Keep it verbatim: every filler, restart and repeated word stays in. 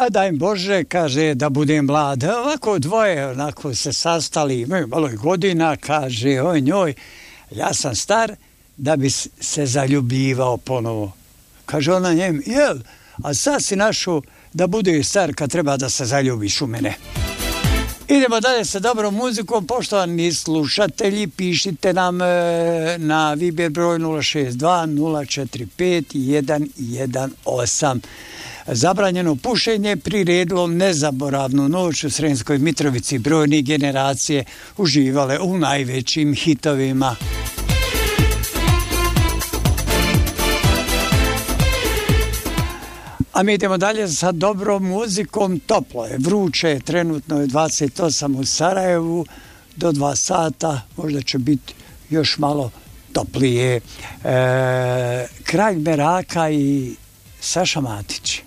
A daj im Bože, kaže, da budem mlad. Ovako dvoje, onako se sastali, imaju malo godina, kaže on njoj, ja sam star da bi se zaljubivao ponovo. Kaže ona njem, jel, a sad si našao da budeš star kad treba da se zaljubiš u mene. Idemo dalje sa dobrom muzikom, poštovani slušatelji, pišite nam na Viber broj nula šest dva nula četiri pet jedan jedan osam. Zabranjeno pušenje priredilo nezaboravnu noć u Sremskoj Mitrovici, brojne generacije uživale u najvećim hitovima. A mi idemo dalje sa dobrom muzikom, toplo je, vruće je, trenutno je dvadeset osam u Sarajevu, do dva sata, možda će biti još malo toplije. E, Kralj Meraka i Saša Matić.